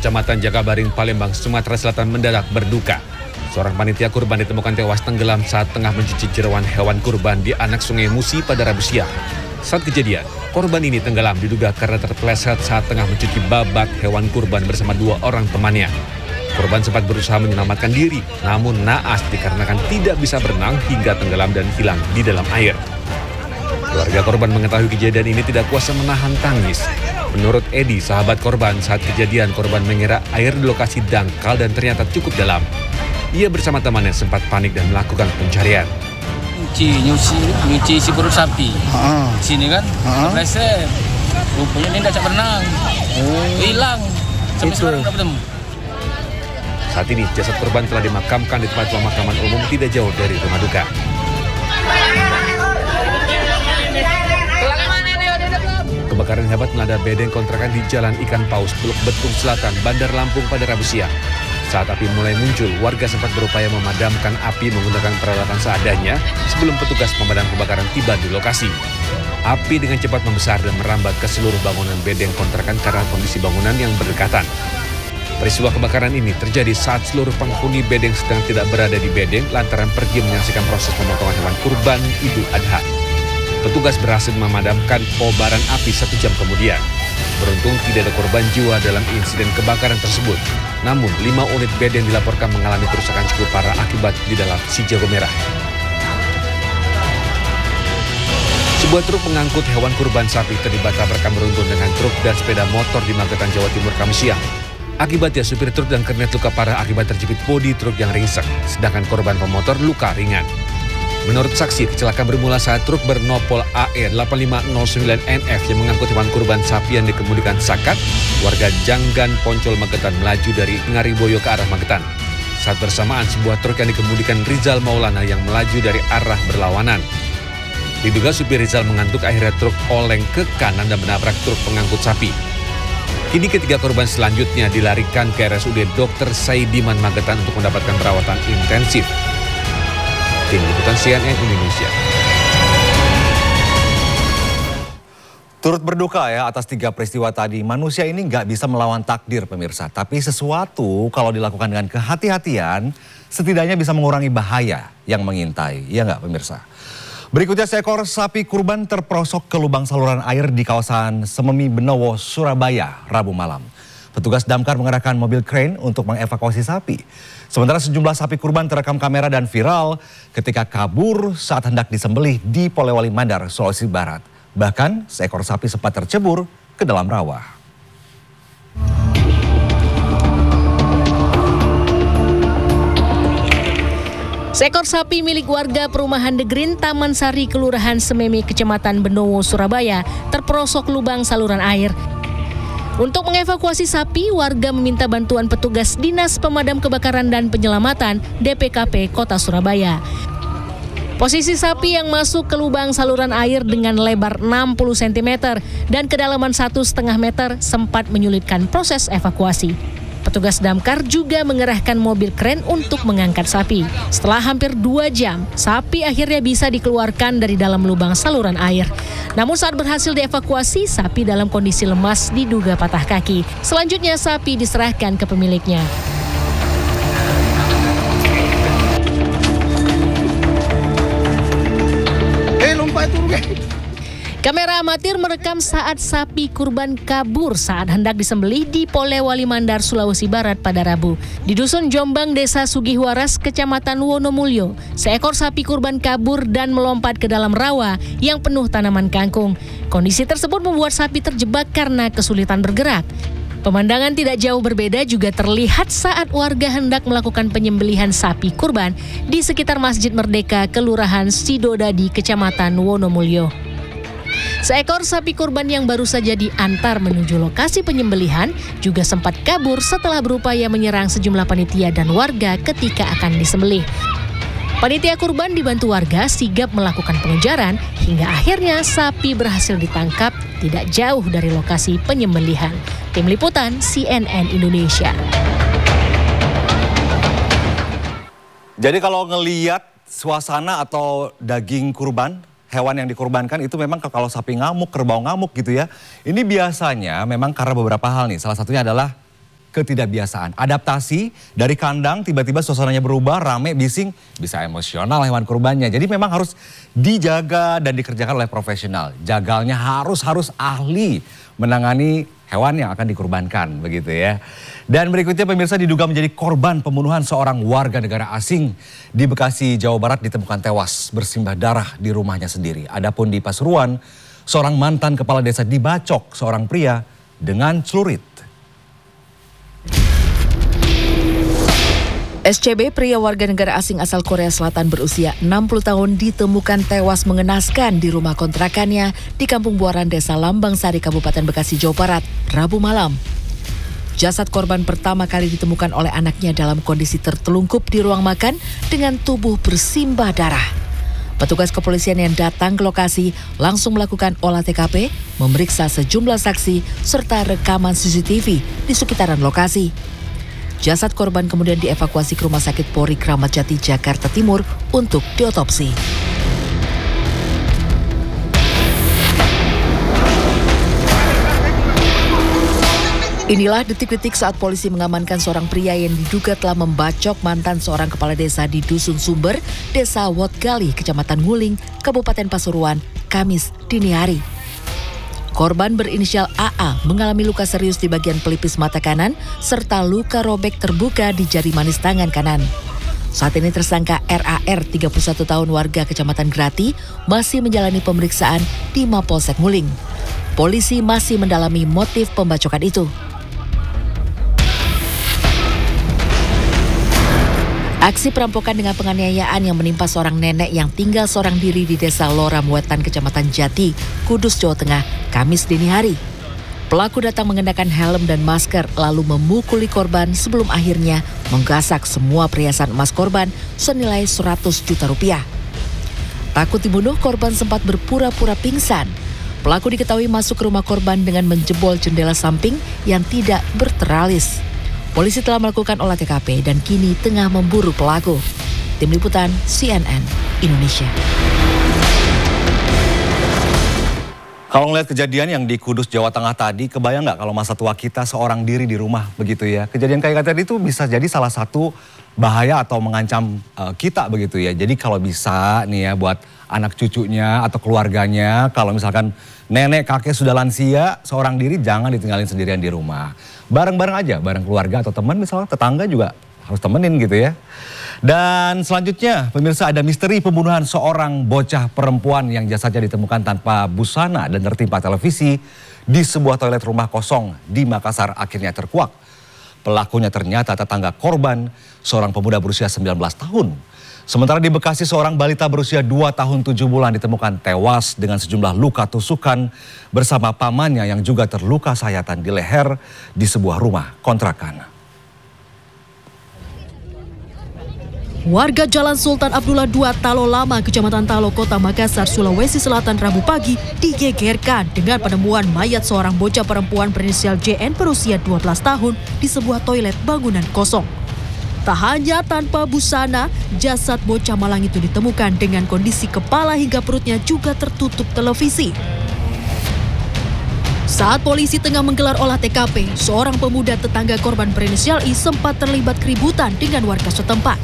Kecamatan Jakabaring, Palembang, Sumatera Selatan mendadak berduka. Seorang panitia kurban ditemukan tewas tenggelam saat tengah mencuci jeroan hewan kurban di anak sungai Musi pada Rabu siang. Saat kejadian, korban ini tenggelam diduga karena terpeleset saat tengah mencuci babat hewan kurban bersama 2 orang temannya. Korban sempat berusaha menyelamatkan diri, namun naas dikarenakan tidak bisa berenang hingga tenggelam dan hilang di dalam air. Keluarga korban mengetahui kejadian ini tidak kuasa menahan tangis. Menurut Edi, sahabat korban, saat kejadian korban mengira air di lokasi dangkal dan ternyata cukup dalam. Ia bersama temannya sempat panik dan melakukan pencarian. Nyuci si perut sapi. Sini kan, kepleset. Rupanya dia tidak berenang. Hilang. Sampai sekarang tidak ketemu. Saat ini jasad korban telah dimakamkan di tempat pemakaman umum tidak jauh dari rumah duka. Kebakaran hebat melanda bedeng kontrakan di Jalan Ikan Paus, Teluk Betung Selatan, Bandar Lampung pada Rabu siang. Saat api mulai muncul, warga sempat berupaya memadamkan api menggunakan peralatan seadanya sebelum petugas pemadam kebakaran tiba di lokasi. Api dengan cepat membesar dan merambat ke seluruh bangunan bedeng kontrakan karena kondisi bangunan yang berdekatan. Peristiwa kebakaran ini terjadi saat seluruh penghuni bedeng sedang tidak berada di bedeng lantaran pergi menyaksikan proses pemotongan hewan kurban Idul Adha. Petugas berhasil memadamkan kobaran api 1 jam kemudian. Beruntung tidak ada korban jiwa dalam insiden kebakaran tersebut. Namun 5 unit bedeng dilaporkan mengalami kerusakan cukup parah akibat di dalam si jago merah. Sebuah truk pengangkut hewan kurban sapi terlibat tabrakan beruntun dengan truk dan sepeda motor di Magetan, Jawa Timur, Kamis siang. Akibatnya supir truk dan kernet luka parah akibat terjepit bodi truk yang ringsek, sedangkan korban pemotor luka ringan. Menurut saksi, kecelakaan bermula saat truk bernopol AE 8509NF yang mengangkut hewan kurban sapi yang dikemudikan Sakat, warga Janggan, Poncol, Magetan melaju dari Ngariboyo ke arah Magetan. Saat bersamaan, sebuah truk yang dikemudikan Rizal Maulana yang melaju dari arah berlawanan. Diduga supir Rizal mengantuk, akhirnya truk oleng ke kanan dan menabrak truk pengangkut sapi. Kini ketiga korban selanjutnya dilarikan ke RSUD Dr. Saidiman Magetan untuk mendapatkan perawatan intensif. Tim Liputan CNN Indonesia. Turut berduka ya atas 3 peristiwa tadi. Manusia ini nggak bisa melawan takdir pemirsa. Tapi sesuatu kalau dilakukan dengan kehati-hatian setidaknya bisa mengurangi bahaya yang mengintai. Iya nggak pemirsa? Berikutnya, seekor sapi kurban terperosok ke lubang saluran air di kawasan Sememi Benowo, Surabaya, Rabu malam. Petugas damkar mengerahkan mobil crane untuk mengevakuasi sapi. Sementara sejumlah sapi kurban terekam kamera dan viral ketika kabur saat hendak disembelih di Polewali Mandar, Sulawesi Barat. Bahkan seekor sapi sempat tercebur ke dalam rawa. Seekor sapi milik warga perumahan The Green, Taman Sari, Kelurahan Sememi, Kecamatan Benowo, Surabaya, terperosok lubang saluran air. Untuk mengevakuasi sapi, warga meminta bantuan petugas Dinas Pemadam Kebakaran dan Penyelamatan DPKP Kota Surabaya. Posisi sapi yang masuk ke lubang saluran air dengan lebar 60 cm dan kedalaman 1,5 meter sempat menyulitkan proses evakuasi. Petugas damkar juga mengerahkan mobil kren untuk mengangkat sapi. Setelah hampir 2 jam, sapi akhirnya bisa dikeluarkan dari dalam lubang saluran air. Namun saat berhasil dievakuasi, sapi dalam kondisi lemas diduga patah kaki. Selanjutnya sapi diserahkan ke pemiliknya. Kamera amatir merekam saat sapi kurban kabur saat hendak disembelih di Polewali Mandar, Sulawesi Barat pada Rabu. Di Dusun Jombang, Desa Sugihwaras, Kecamatan Wonomulyo, seekor sapi kurban kabur dan melompat ke dalam rawa yang penuh tanaman kangkung. Kondisi tersebut membuat sapi terjebak karena kesulitan bergerak. Pemandangan tidak jauh berbeda juga terlihat saat warga hendak melakukan penyembelihan sapi kurban di sekitar Masjid Merdeka, Kelurahan Sidodadi, Kecamatan Wonomulyo. Seekor sapi kurban yang baru saja diantar menuju lokasi penyembelihan juga sempat kabur setelah berupaya menyerang sejumlah panitia dan warga ketika akan disembelih. Panitia kurban dibantu warga sigap melakukan pengejaran hingga akhirnya sapi berhasil ditangkap tidak jauh dari lokasi penyembelihan. Tim Liputan CNN Indonesia. Jadi kalau ngelihat suasana atau daging kurban, hewan yang dikurbankan itu memang kalau sapi ngamuk, kerbau ngamuk gitu ya. Ini biasanya memang karena beberapa hal nih. Salah satunya adalah ketidakbiasaan. Adaptasi dari kandang tiba-tiba suasananya berubah, rame, bising, bisa emosional hewan kurbannya. Jadi memang harus dijaga dan dikerjakan oleh profesional. Jagalnya harus ahli menangani hewan yang akan dikurbankan, begitu ya. Dan berikutnya pemirsa, diduga menjadi korban pembunuhan seorang warga negara asing di Bekasi, Jawa Barat ditemukan tewas bersimbah darah di rumahnya sendiri. Adapun di Pasuruan, seorang mantan kepala desa dibacok seorang pria dengan celurit. SCB, pria warga negara asing asal Korea Selatan berusia 60 tahun ditemukan tewas mengenaskan di rumah kontrakannya di Kampung Buaran, Desa Lambang Sari, Kabupaten Bekasi, Jawa Barat, Rabu malam. Jasad korban pertama kali ditemukan oleh anaknya dalam kondisi tertelungkup di ruang makan dengan tubuh bersimbah darah. Petugas kepolisian yang datang ke lokasi langsung melakukan olah TKP, memeriksa sejumlah saksi serta rekaman CCTV di sekitaran lokasi. Jasad korban kemudian dievakuasi ke Rumah Sakit Polri Kramat Jati, Jakarta Timur untuk diotopsi. Inilah detik-detik saat polisi mengamankan seorang pria yang diduga telah membacok mantan seorang kepala desa di Dusun Sumber, Desa Wotgali, Kecamatan Nguling, Kabupaten Pasuruan, Kamis dini hari. Korban berinisial AA mengalami luka serius di bagian pelipis mata kanan serta luka robek terbuka di jari manis tangan kanan. Saat ini tersangka RAR, 31 tahun, warga Kecamatan Grati, masih menjalani pemeriksaan di Mapolsek Nguling. Polisi masih mendalami motif pembacokan itu. Aksi perampokan dengan penganiayaan yang menimpa seorang nenek yang tinggal seorang diri di Desa Loram Wetan, Kecamatan Jati, Kudus, Jawa Tengah, Kamis dini hari. Pelaku datang mengenakan helm dan masker lalu memukuli korban sebelum akhirnya menggasak semua perhiasan emas korban senilai 100 juta rupiah. Takut dibunuh, korban sempat berpura-pura pingsan. Pelaku diketahui masuk ke rumah korban dengan menjebol jendela samping yang tidak berteralis. Polisi telah melakukan olah TKP dan kini tengah memburu pelaku. Tim Liputan CNN Indonesia. Kalau ngeliat kejadian yang di Kudus, Jawa Tengah tadi, kebayang nggak kalau masa tua kita seorang diri di rumah begitu ya? Kejadian kayak tadi itu bisa jadi salah satu bahaya atau mengancam kita begitu ya. Jadi kalau bisa nih ya buat anak cucunya atau keluarganya, kalau misalkan nenek kakek sudah lansia, seorang diri jangan ditinggalin sendirian di rumah. Bareng-bareng aja, bareng keluarga atau teman, misalnya tetangga juga harus temenin gitu ya. Dan selanjutnya pemirsa, ada misteri pembunuhan seorang bocah perempuan yang jasadnya ditemukan tanpa busana dan tertimpa televisi di sebuah toilet rumah kosong di Makassar akhirnya terkuak. Pelakunya ternyata tetangga korban, seorang pemuda berusia 19 tahun. Sementara di Bekasi, seorang balita berusia 2 tahun 7 bulan ditemukan tewas dengan sejumlah luka tusukan bersama pamannya yang juga terluka sayatan di leher di sebuah rumah kontrakan. Warga Jalan Sultan Abdullah II, Talo Lama, Kecamatan Talo, Kota Makassar, Sulawesi Selatan, Rabu pagi digegerkan dengan penemuan mayat seorang bocah perempuan berinisial JN berusia 12 tahun di sebuah toilet bangunan kosong. Tak hanya tanpa busana, jasad bocah malang itu ditemukan dengan kondisi kepala hingga perutnya juga tertutup televisi. Saat polisi tengah menggelar olah TKP, seorang pemuda tetangga korban berinisial I sempat terlibat keributan dengan warga setempat.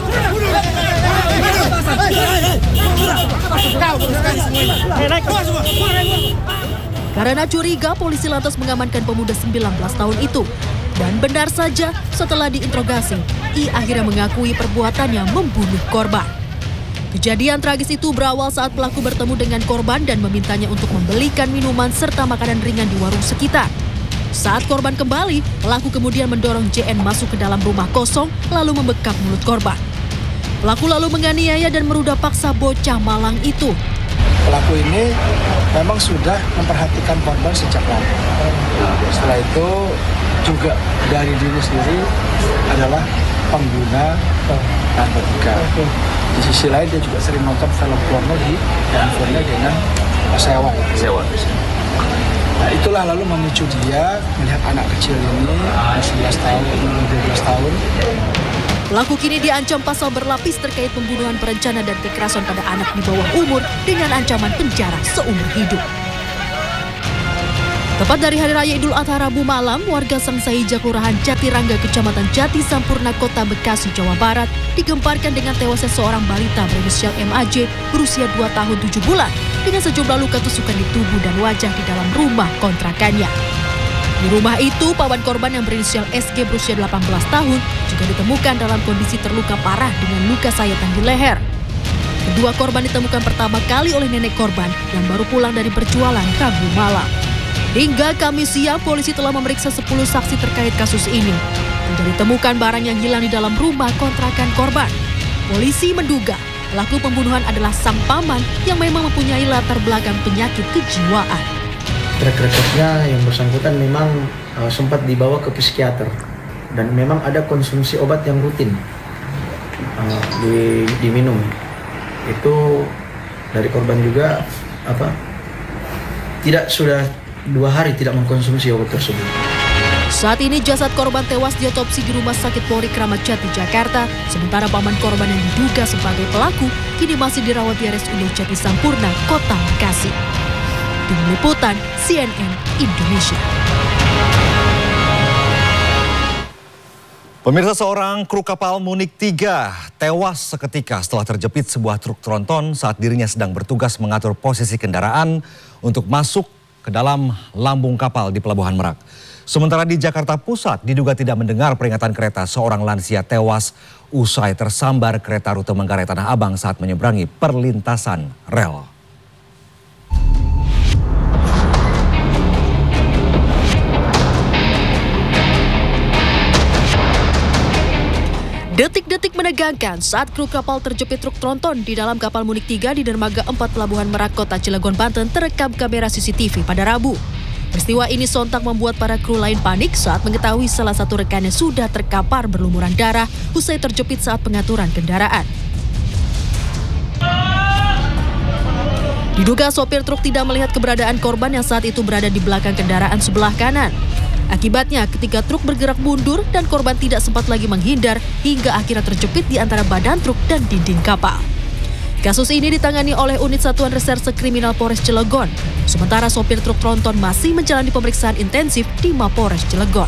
Karena curiga, polisi lantas mengamankan pemuda 19 tahun itu. Dan benar saja, setelah diinterogasi, I akhirnya mengakui perbuatannya membunuh korban. Kejadian tragis itu berawal saat pelaku bertemu dengan korban dan memintanya untuk membelikan minuman serta makanan ringan di warung sekitar. Saat korban kembali, pelaku kemudian mendorong JN masuk ke dalam rumah kosong lalu membekap mulut korban. Pelaku lalu menganiaya dan merudah paksa bocah malang itu. Pelaku ini memang sudah memperhatikan korban sejak lama. Setelah itu juga dari diri sendiri adalah pengguna narkotika. Di sisi lain dia juga sering nonton film porno di handphonenya dengan sewa. Nah, itulah lalu memicu dia melihat anak kecil ini 11 tahun, 12 tahun. Pelaku kini diancam pasal berlapis terkait pembunuhan berencana dan kekerasan pada anak di bawah umur dengan ancaman penjara seumur hidup. Tepat dari Hari Raya Idul Adha Rabu malam, warga Sangsaija Kelurahan Jatirangga, Kecamatan Jati Sampurna, Kota Bekasi, Jawa Barat, digemparkan dengan tewasnya seorang balita berinisial MAJ berusia 2 tahun 7 bulan dengan sejumlah luka tusukan di tubuh dan wajah di dalam rumah kontrakannya. Di rumah itu, paman korban yang berinisial SG berusia 18 tahun juga ditemukan dalam kondisi terluka parah dengan luka sayatan di leher. Kedua korban ditemukan pertama kali oleh nenek korban yang baru pulang dari berjualan Rabu malam. Hingga Kamis siang, polisi telah memeriksa 10 saksi terkait kasus ini. Tidak ditemukan barang yang hilang di dalam rumah kontrakan korban. Polisi menduga pelaku pembunuhan adalah sang paman yang memang mempunyai latar belakang penyakit kejiwaan. Track recordnya yang bersangkutan memang sempat dibawa ke psikiater dan memang ada konsumsi obat yang rutin diminum. Itu dari korban juga sudah 2 hari tidak mengkonsumsi obat tersebut. Saat ini jasad korban tewas diotopsi di Rumah Sakit Polri Kramat Jati, Jakarta. Sementara paman korban yang diduga sebagai pelaku kini masih dirawat di RSUD Jati Sampurna, Kota Bekasi. Tim Liputan CNN Indonesia. Pemirsa, seorang kru kapal Munik 3 tewas seketika setelah terjepit sebuah truk tronton saat dirinya sedang bertugas mengatur posisi kendaraan untuk masuk ke dalam lambung kapal di Pelabuhan Merak. Sementara di Jakarta Pusat diduga tidak mendengar peringatan kereta, seorang lansia tewas usai tersambar kereta rute Manggarai Tanah Abang saat menyeberangi perlintasan rel. Detik-detik menegangkan saat kru kapal terjepit truk tronton di dalam kapal Munik 3 di dermaga 4 Pelabuhan Merak, Kota Cilegon, Banten terekam kamera CCTV pada Rabu. Peristiwa ini sontak membuat para kru lain panik saat mengetahui salah satu rekannya sudah terkapar berlumuran darah usai terjepit saat pengaturan kendaraan. Diduga sopir truk tidak melihat keberadaan korban yang saat itu berada di belakang kendaraan sebelah kanan. Akibatnya ketika truk bergerak mundur dan korban tidak sempat lagi menghindar hingga akhirnya terjepit di antara badan truk dan dinding kapal. Kasus ini ditangani oleh Unit Satuan Reserse Kriminal Polres Cilegon. Sementara sopir truk tronton masih menjalani pemeriksaan intensif di Mapolres Cilegon.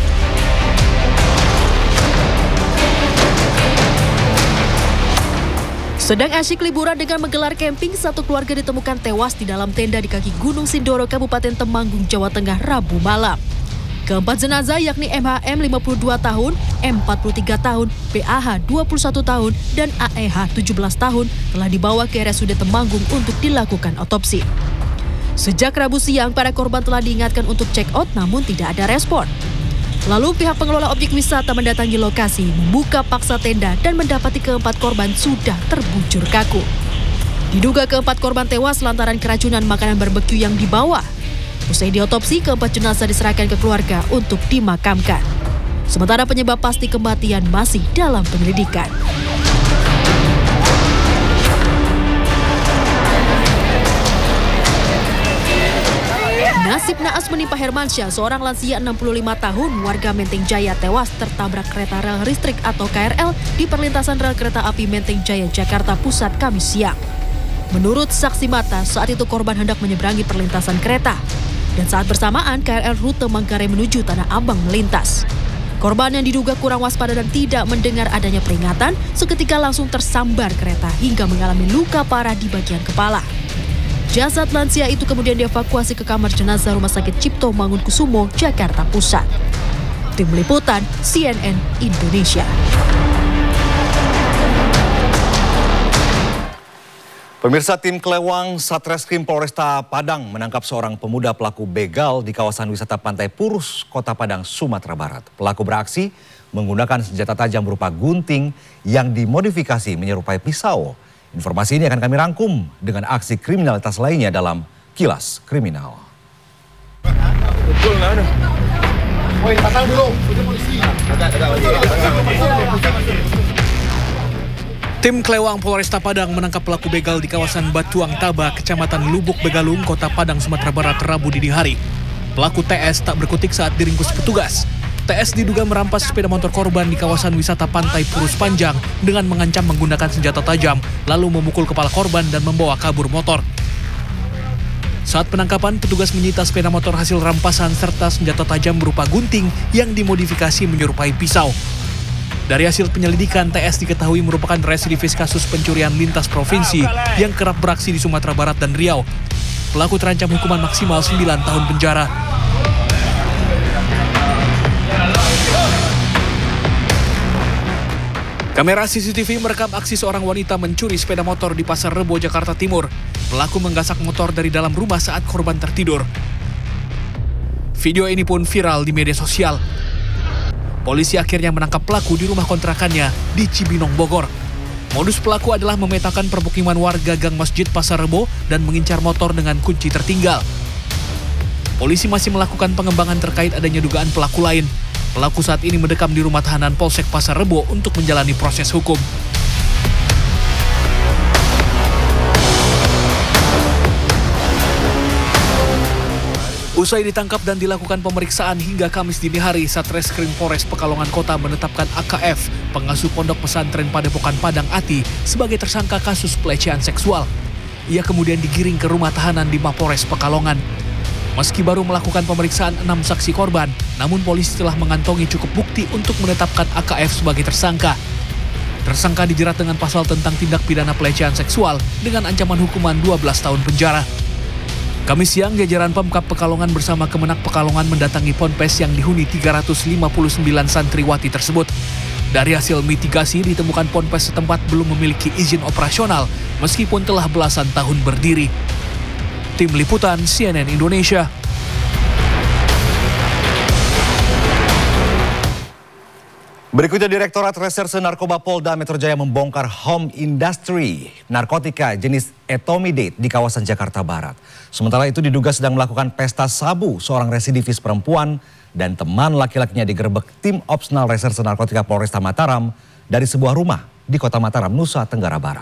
Sedang asyik liburan dengan menggelar camping, satu keluarga ditemukan tewas di dalam tenda di kaki Gunung Sindoro, Kabupaten Temanggung, Jawa Tengah, Rabu malam. Keempat jenazah yakni MHM 52 tahun, M 43 tahun, PAH 21 tahun, dan AEH 17 tahun telah dibawa ke RSUD Temanggung untuk dilakukan otopsi. Sejak Rabu siang, para korban telah diingatkan untuk check out namun tidak ada respon. Lalu pihak pengelola objek wisata mendatangi lokasi, membuka paksa tenda dan mendapati keempat korban sudah terbujur kaku. Diduga keempat korban tewas lantaran keracunan makanan barbeque yang dibawa. Usai diotopsi, keempat jenazah diserahkan ke keluarga untuk dimakamkan. Sementara penyebab pasti kematian masih dalam penyelidikan. Nasib naas menimpa Hermansyah, seorang lansia 65 tahun, warga Menteng Jaya tewas tertabrak kereta rel listrik atau KRL di perlintasan rel kereta api Menteng Jaya, Jakarta Pusat, Kamis siang. Menurut saksi mata, saat itu korban hendak menyeberangi perlintasan kereta. Dan saat bersamaan, KRL rute Manggarai menuju Tanah Abang melintas. Korban yang diduga kurang waspada dan tidak mendengar adanya peringatan, seketika langsung tersambar kereta hingga mengalami luka parah di bagian kepala. Jasad lansia itu kemudian dievakuasi ke kamar jenazah Rumah Sakit Cipto Mangunkusumo, Jakarta Pusat. Tim Liputan CNN Indonesia. Pemirsa, tim Kelewang Satreskrim Polresta Padang menangkap seorang pemuda pelaku begal di kawasan wisata Pantai Purus, Kota Padang, Sumatera Barat. Pelaku beraksi menggunakan senjata tajam berupa gunting yang dimodifikasi menyerupai pisau. Informasi ini akan kami rangkum dengan aksi kriminalitas lainnya dalam Kilas Kriminal. Tim Kelewang Polresta Padang menangkap pelaku begal di kawasan Batuang Taba, Kecamatan Lubuk Begalung, Kota Padang, Sumatera Barat, Rabu dini hari. Pelaku TS tak berkutik saat diringkus petugas. TS diduga merampas sepeda motor korban di kawasan wisata Pantai Purus Panjang dengan mengancam menggunakan senjata tajam, lalu memukul kepala korban dan membawa kabur motor. Saat penangkapan, petugas menyita sepeda motor hasil rampasan serta senjata tajam berupa gunting yang dimodifikasi menyerupai pisau. Dari hasil penyelidikan, TS diketahui merupakan residivis kasus pencurian lintas provinsi yang kerap beraksi di Sumatera Barat dan Riau. Pelaku terancam hukuman maksimal 9 tahun penjara. Kamera CCTV merekam aksi seorang wanita mencuri sepeda motor di Pasar Rebo, Jakarta Timur. Pelaku menggasak motor dari dalam rumah saat korban tertidur. Video ini pun viral di media sosial. Polisi akhirnya menangkap pelaku di rumah kontrakannya di Cibinong, Bogor. Modus pelaku adalah memetakan permukiman warga Gang Masjid Pasar Rebo dan mengincar motor dengan kunci tertinggal. Polisi masih melakukan pengembangan terkait adanya dugaan pelaku lain. Pelaku saat ini mendekam di rumah tahanan Polsek Pasar Rebo untuk menjalani proses hukum. Usai ditangkap dan dilakukan pemeriksaan hingga Kamis dini hari, Satreskrim Polres Pekalongan Kota menetapkan AKF, pengasuh pondok pesantren Padepokan Padang Ati, sebagai tersangka kasus pelecehan seksual. Ia kemudian digiring ke rumah tahanan di Mapolres Pekalongan. Meski baru melakukan pemeriksaan 6 saksi korban, namun polisi telah mengantongi cukup bukti untuk menetapkan AKF sebagai tersangka. Tersangka dijerat dengan pasal tentang tindak pidana pelecehan seksual dengan ancaman hukuman 12 tahun penjara. Kamis siang, jajaran Pemkab Pekalongan bersama Kemenak Pekalongan mendatangi Ponpes yang dihuni 359 santriwati tersebut. Dari hasil mitigasi ditemukan Ponpes setempat belum memiliki izin operasional meskipun telah belasan tahun berdiri. Tim Liputan CNN Indonesia. Berikutnya, Direktorat Reserse Narkoba Polda Metro Jaya membongkar home industry narkotika jenis etomidate di kawasan Jakarta Barat. Sementara itu diduga sedang melakukan pesta sabu seorang residivis perempuan dan teman laki-lakinya digerebek tim Opsnal Reserse Narkotika Polresta Mataram dari sebuah rumah di Kota Mataram, Nusa Tenggara Barat.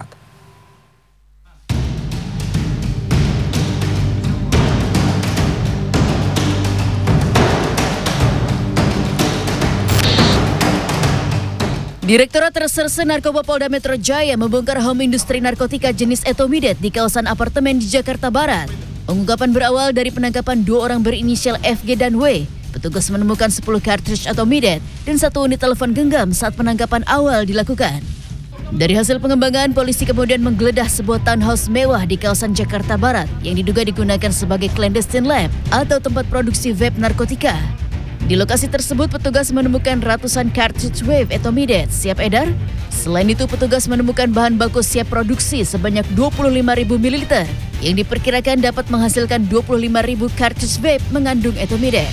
Direktorat Reserse Narkoba Polda Metro Jaya membongkar home industri narkotika jenis etomidate di kawasan apartemen di Jakarta Barat. Pengungkapan berawal dari penangkapan 2 orang berinisial FG dan W. Petugas menemukan 10 kartridge etomidate dan 1 unit telepon genggam saat penangkapan awal dilakukan. Dari hasil pengembangan, polisi kemudian menggeledah sebuah townhouse mewah di kawasan Jakarta Barat yang diduga digunakan sebagai clandestine lab atau tempat produksi vape narkotika. Di lokasi tersebut, petugas menemukan ratusan cartridge vape etomidate siap edar. Selain itu, petugas menemukan bahan baku siap produksi sebanyak 25.000 ml yang diperkirakan dapat menghasilkan 25.000 cartridge vape mengandung etomidate.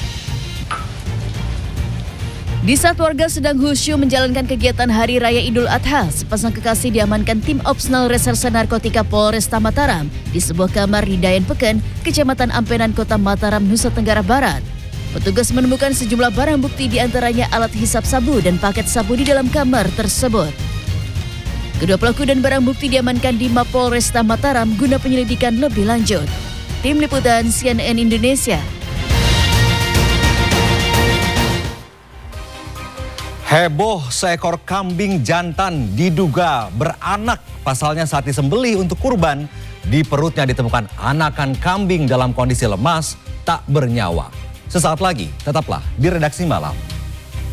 Di saat warga sedang khusyuk menjalankan kegiatan Hari Raya Idul Adha, sepasang kekasih diamankan tim Opsnal Reserse Narkotika Polresta Mataram di sebuah kamar di Dayan Peken, Kecamatan Ampenan, Kota Mataram, Nusa Tenggara Barat. Petugas menemukan sejumlah barang bukti, diantaranya alat hisap sabu dan paket sabu di dalam kamar tersebut. Kedua pelaku dan barang bukti diamankan di Mapolresta Mataram guna penyelidikan lebih lanjut. Tim Liputan CNN Indonesia. Heboh, seekor kambing jantan diduga beranak. Pasalnya saat disembelih untuk kurban, di perutnya ditemukan anakan kambing dalam kondisi lemas, tak bernyawa. Sesaat lagi, tetaplah di Redaksi Malam.